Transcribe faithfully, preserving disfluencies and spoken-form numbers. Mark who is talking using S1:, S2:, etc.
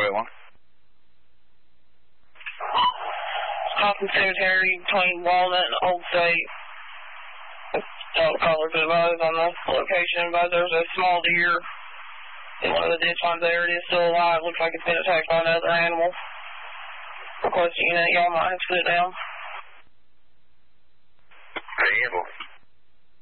S1: eight one.
S2: Hoffman Cemetery between Walnut and Old State. Don't call her to the road on the location, but there's a small deer in one of the ditch lines there. It is still alive. Looks like it's been attacked by another animal. Requesting that y'all might have to sit down.
S3: Handle.